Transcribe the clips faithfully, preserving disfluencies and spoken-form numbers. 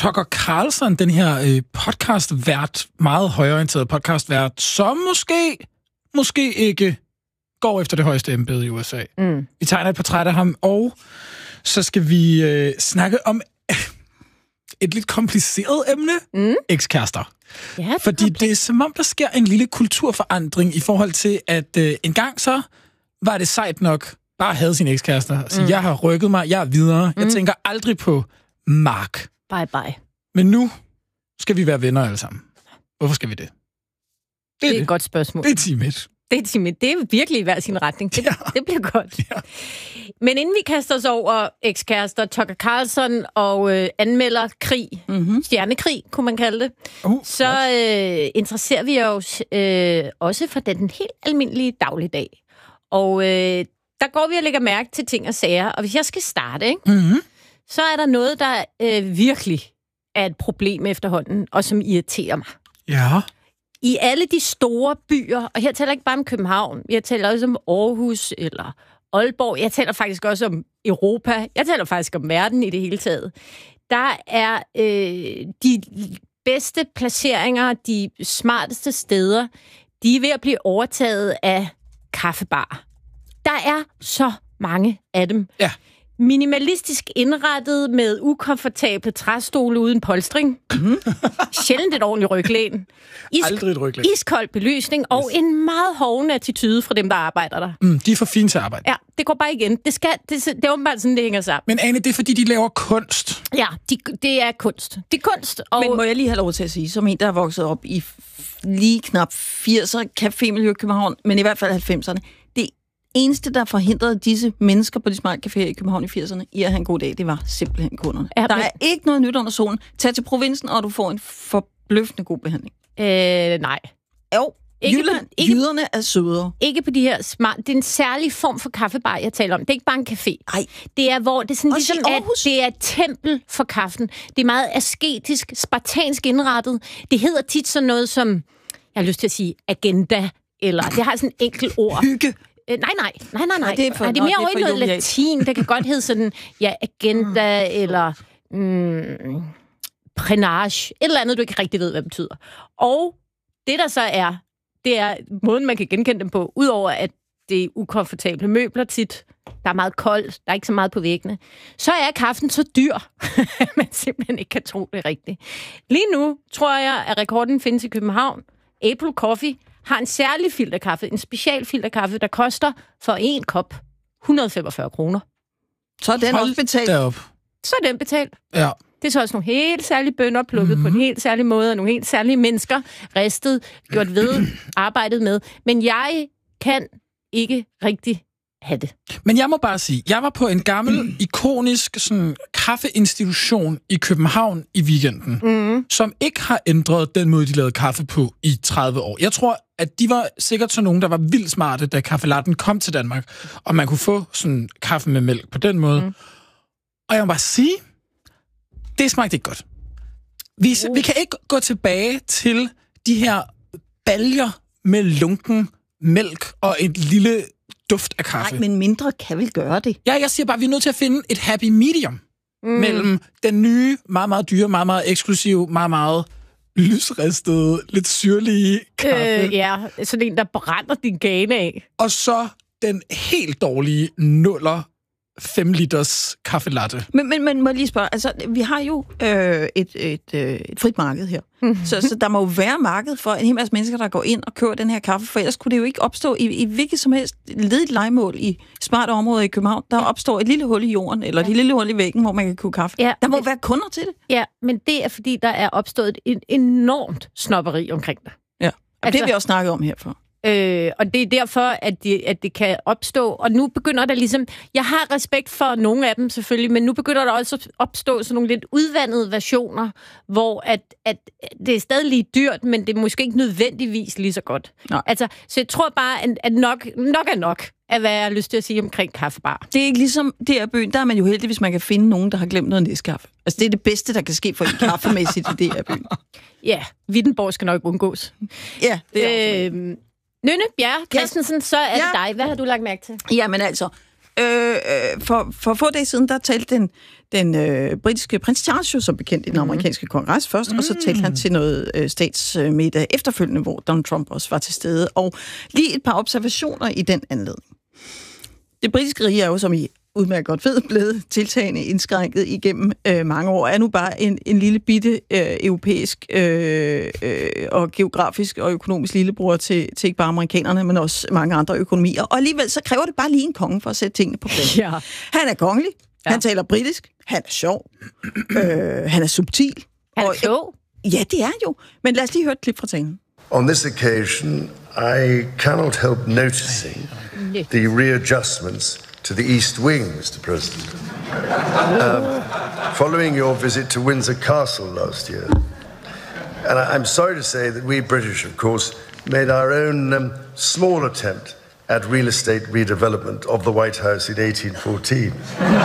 Tucker Carlson, den her øh, podcastvært, meget højreorienteret podcastvært, som måske, måske ikke går efter det højeste embede i U S A. Mm. Vi tegner et portræt af ham, og så skal vi øh, snakke om et lidt kompliceret emne, mm. ekskærester. Ja, det Fordi det er som om, der sker en lille kulturforandring i forhold til, at øh, en gang så var det sejt nok bare at have sine ekskærester. Altså, mm. jeg har rykket mig, jeg er videre. Mm. Jeg tænker aldrig på Mark. Bye bye. Men nu skal vi være venner alle sammen. Hvorfor skal vi det? Det er, det er et godt spørgsmål. Det er timigt. Det er timigt. Det er virkelig i hver sin retning. Det, ja. det bliver godt. Ja. Men inden vi kaster os over ekskærester, Tucker Carlson og øh, anmelder krig, mm-hmm. stjernekrig, kunne man kalde det, uh, så øh, interesserer vi os øh, også for den helt almindelige dagligdag. Og øh, der går vi og lægger mærke til ting og sager. Og hvis jeg skal starte, ikke, mm-hmm. så er der noget, der øh, virkelig er et problem efterhånden, og som irriterer mig. Ja. I alle de store byer, og her taler jeg ikke bare om København, jeg taler også om Aarhus eller Aalborg, jeg taler faktisk også om Europa, jeg taler faktisk om verden i det hele taget. Der er øh, de bedste placeringer, de smarteste steder, de er ved at blive overtaget af kaffebarer. Der er så mange af dem. Ja. Minimalistisk indrettet med ukomfortable træstole uden polstring. Mm. Sjældent et ordentligt ryglæn. Is- Aldrig et ryglæn. Iskold belysning og yes. en meget hovende attitude fra dem, der arbejder der. Mm, de er for fine til at arbejde. Ja, det går bare igen. Det, skal, det, det er åbenbart sådan, det hænger sammen. Men Ane, det er fordi, de laver kunst. Ja, de, det er kunst. Det er kunst. Og Men må jeg lige have lov til at sige, som en, der er vokset op i f- lige knap firserne, cafémiljø i København, men i hvert fald halvfemserne, det eneste, der forhindrede disse mennesker på de smarte caféer i København i firserne i at have en god dag, det var simpelthen kunderne. Ja, der men... er ikke noget nyt under solen. Tag til provinsen, og du får en forbløffende god behandling. Øh, nej. Jo, ikke Jylland, på, ikke, jyderne er sødere. Ikke på de her smart... Det er en særlig form for kaffebar, jeg taler om. Det er ikke bare en café. Nej. Det er, hvor det er sådan også ligesom, at det er et tempel for kaffen. Det er meget asketisk, spartansk indrettet. Det hedder tit sådan noget som, jeg har lyst til at sige, agenda, eller det har sådan et enkelt ord. Hygge. Øh, nej, nej, nej, nej, nej. Ja, det er, for, er det mere over i noget jovial. latin, der kan godt hedde sådan, ja, agenda, eller mm, prenage, et eller andet, du ikke rigtig ved, hvad det betyder. Og det, der så er, det er måden, man kan genkende dem på, udover at det er ukomfortable møbler tit, der er meget koldt, der er ikke så meget på væggene, så er kaffen så dyr, at man simpelthen ikke kan tro det rigtigt. Lige nu tror jeg, at rekorden findes i København. April Coffee har en særlig filterkaffe, en special filterkaffe, der koster for en kop et hundrede og femogfyrre kroner. Så er den Hold også betalt. Derop. Så er den betalt. Ja. Det er så også nogle helt særlige bønner, plukket mm-hmm. på en helt særlig måde, og nogle helt særlige mennesker, ristet, gjort ved, arbejdet med. Men jeg kan ikke rigtig have det. Men jeg må bare sige, jeg var på en gammel, mm. ikonisk sådan, kaffeinstitution i København i weekenden, mm. som ikke har ændret den måde, de lavede kaffe på i tredive år. Jeg tror, at de var sikkert sådan nogen, der var vildt smarte, da kaffelatten kom til Danmark, og man kunne få sådan kaffe med mælk på den måde. Mm. Og jeg må bare sige, det smagte ikke godt. Vi, uh. vi kan ikke gå tilbage til de her baljer med lunken mælk og et lille duft af kaffe. Nej, men mindre kan vel gøre det. Ja, jeg siger bare, at vi er nødt til at finde et happy medium mm. mellem den nye, meget, meget dyre, meget, meget eksklusive, meget, meget lysristede, lidt syrlige kaffe. Øh, ja, sådan en, der brænder din gane af. Og så den helt dårlige nuller fem liters kaffelatte. Men, men, men må jeg lige spørge, altså, vi har jo øh, et, et, øh, et frit marked her. Mm-hmm. Så, så der må jo være marked for en hel masse mennesker, der går ind og køber den her kaffe, for ellers kunne det jo ikke opstå i, i hvilket som helst ledigt lejemål i smarte områder i København. Der opstår et lille hul i jorden, eller ja. et lille hul i væggen, hvor man kan købe kaffe. Ja, der må men, være kunder til det. Ja, men det er fordi, der er opstået et enormt snobberi omkring det. Ja, altså, det har vi også snakket om herfor. Øh, og det er derfor, at det, at det kan opstå. Og nu begynder der ligesom... Jeg har respekt for nogle af dem selvfølgelig, men nu begynder der også at opstå sådan nogle lidt udvandede versioner, hvor at, at det er stadig lige dyrt, men det er måske ikke nødvendigvis lige så godt. Nej. Altså, så jeg tror bare, at nok, nok er nok af, hvad jeg har lyst til at sige omkring kaffebar. Det er ikke ligesom D R-byen. Der er man jo heldig, hvis man kan finde nogen, der har glemt noget næskaffe. Altså, det er det bedste, der kan ske for en kaffemæssigt i D R-byen. Ja, Wittenborg skal nok undgås. Ja, det er øh, Nynne Bjerre Christensen, så er det ja. dig. Hvad har du lagt mærke til? Jamen altså, øh, for, for få dage siden, der talte den, den øh, britiske prins Charles jo som bekendt i den amerikanske kongres først, mm. og så talte han til noget øh, statsmiddag efterfølgende, hvor Donald Trump også var til stede. Og lige et par observationer i den anledning. Det britiske rige er jo, som I udmærket godt ved, blevet tiltagende indskrænket igennem øh, mange år, er nu bare en, en lille bitte øh, europæisk øh, øh, og geografisk og økonomisk lillebror til, til ikke bare amerikanerne, men også mange andre økonomier. Og alligevel så kræver det bare lige en konge for at sætte tingene på plads. Ja. Han er kongelig, ja. Han taler britisk, han er sjov, øh, han er subtil. Han er klog. Ja, det er han jo. Men lad os lige høre et klip fra talen. On this occasion, I cannot help noticing the readjustments to the East Wing, Mister President. Um, following your visit to Windsor Castle last year. And I, I'm sorry to say that we British, of course, made our own um, small attempt at real estate redevelopment of the White House in eighteen fourteen.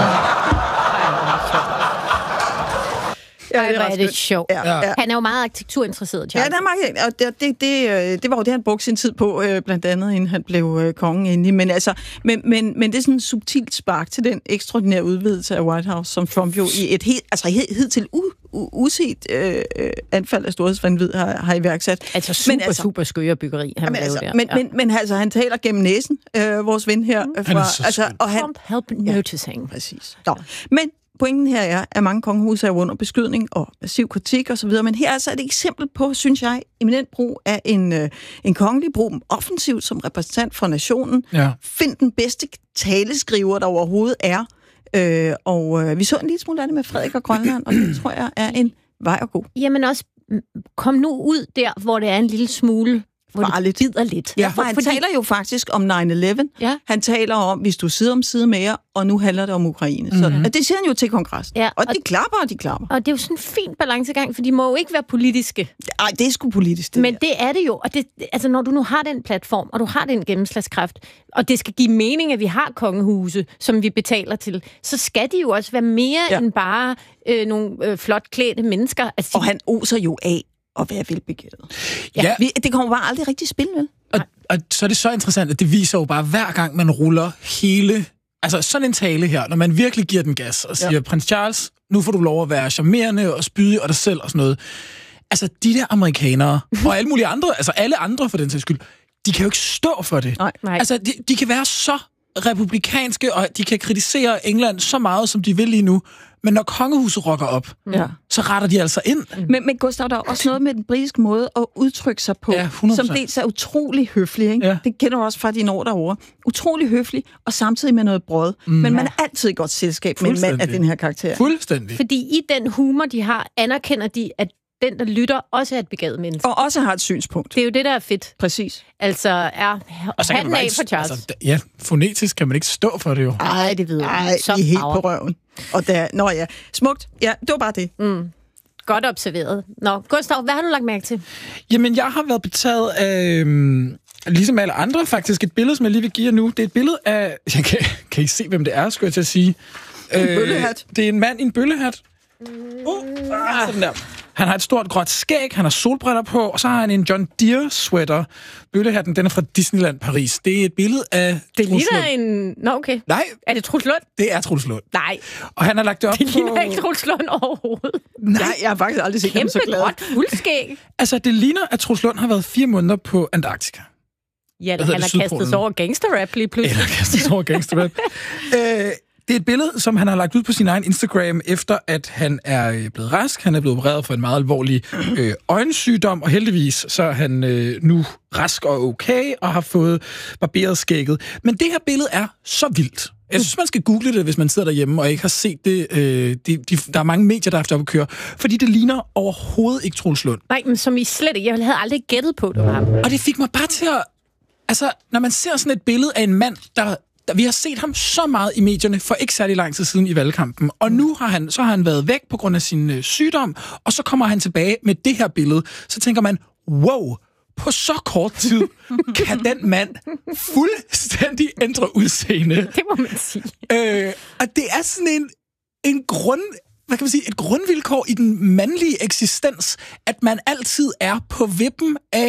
Ja, det er, er det sjovt. Ja, ja. Han er jo meget arkitekturinteresseret, Charles. Ja, det er meget, og det, det, det, det var jo det, han brugte sin tid på, blandt andet, inden han blev konge endelig. Men, altså, men, men, men det er sådan en subtilt spark til den ekstraordinære udvidelse af White House, som Trump jo i et helt, altså hidtil u, u, uset øh, anfald af storhedsvanvid har, har iværksat. Altså super, men, altså, super skøre byggeri, han jamen, altså, der. Men, ja. men, men altså, han taler gennem næsen, øh, vores ven her. Mm. Fra, altså, og han, Trump help noticing. Ja, præcis. Nå, men pointen her er, at mange kongehuse er under beskydning og massiv kritik osv., men her er altså et eksempel på, synes jeg, eminent brug af en, øh, en kongelig brug offensivt som repræsentant for nationen. Ja. Find den bedste taleskriver, der overhovedet er. Øh, og øh, vi så en lille smule af det med Frederik og Grønland, og det tror jeg er en vej at gå. Jamen også, kom nu ud der, hvor det er en lille smule hvor farligt. Det bider lidt. Ja, for han fordi... taler jo faktisk om nine eleven. Ja. Han taler om, hvis du sidder om side med jer, og nu handler det om Ukraine. Mm-hmm. Så det siger han jo til kongressen. Ja, og, og de klapper, og de klapper. Og det er jo sådan en fin balancegang, for de må jo ikke være politiske. Nej, det er sgu politisk, det Men der. det er det jo. Og det, altså, når du nu har den platform, og du har den gennemslagskraft, og det skal give mening, at vi har kongehuse, som vi betaler til, så skal de jo også være mere ja. end bare øh, nogle øh, flot klædte mennesker. Altså, og han oser jo af og være velbegæret. Ja. Ja. Vi, det kommer bare aldrig rigtig i spil, vel? Og, og så er det så interessant, at det viser jo bare, hver gang man ruller hele... Altså sådan en tale her, når man virkelig giver den gas og siger, ja. Prins Charles, nu får du lov at være charmerende og spydig og dig selv og sådan noget. Altså de der amerikanere, og alle mulige andre, altså alle andre for den sags skyld, de kan jo ikke stå for det. Nej. Nej. Altså de, de kan være så republikanske, og de kan kritisere England så meget, som de vil lige nu. Men når kongehuset rokker op, ja. så retter de altså ind. Mm. Men, men Gustav, der er også noget med den britiske måde at udtrykke sig på, ja, som dels er utrolig høflig. Ikke? Ja. Det kender du også fra dine år derovre. Utrolig høflig, og samtidig med noget brød. Mm. Men man er altid i godt selskab med en mand af den her karakter. Fuldstændig. Fordi i den humor, de har, anerkender de, at den, der lytter, også er et begavet menneske. Og også har et synspunkt. Det er jo det, der er fedt. Præcis. Altså, er han af for Charles. Altså, ja, fonetisk kan man ikke stå for det jo. Ej, det ved jeg. Ej, I er helt på røven. Og der, nå ja, smukt. Ja, det var bare det. Mm. Godt observeret. Nå, Gustav, hvad har du lagt mærke til? Jamen, jeg har været betaget af, øhm, ligesom alle andre faktisk, et billede, som jeg lige vil give jer nu. Det er et billede af... Jeg kan, kan I se, hvem det er, skulle jeg til at sige? En øh, bøllehat. Det er en mand i en bøllehat. Uh, ah, sådan der. Han har et stort gråt skæg, han har solbriller på, og så har han en John Deere sweater. Bøllehatten, den er fra Disneyland Paris. Det er et billede af Det ligner en... Nå, okay. Nej. Er det Truls Lund? Det er Truls Lund. Nej. Og han har lagt det op det på... Det ligner ikke Truls Lund overhovedet. Nej, jeg, jeg har faktisk aldrig set ham så glad. Kæmpe gråt fuldskæg. Altså, det ligner, at Truls Lund har været fire måneder på Antarktika. Ja, det, han har kastet sig over gangsterrap lige pludselig. Eller kastet sig over gangsterrap. øh, Det er et billede, som han har lagt ud på sin egen Instagram, efter at han er blevet rask. Han er blevet opereret for en meget alvorlig øh, øjensygdom, og heldigvis så er han øh, nu rask og okay, og har fået barberet skægget. Men det her billede er så vildt. Jeg synes, man skal google det, hvis man sidder derhjemme og ikke har set det. Øh, de, de, der er mange medier, der har haft op at køre, fordi det ligner overhovedet ikke Truls Lund. Nej, men som I slet ikke. Jeg havde aldrig gættet på det var ham. Og det fik mig bare til at... Altså, når man ser sådan et billede af en mand, der... Vi har set ham så meget i medierne for ikke særlig lang tid siden i valgkampen, og nu har han, så har han været væk på grund af sin øh, sygdom, og så kommer han tilbage med det her billede. Så tænker man, wow, på så kort tid kan den mand fuldstændig ændre udseende. Det må man sige. Øh, og det er sådan en, en grund... Hvad kan man sige? Et grundvilkår i den mandlige eksistens, at man altid er på vippen af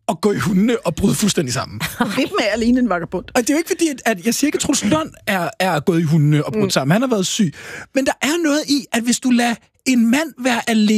at gå i hundene og bryde fuldstændig sammen. Hvem er alene en vagabond? Og det er jo ikke fordi, at, at jeg siger ikke, at Troels Lund er, er gået i hundene og brudt mm. sammen. Han har været syg. Men der er noget i, at hvis du lader en mand være alene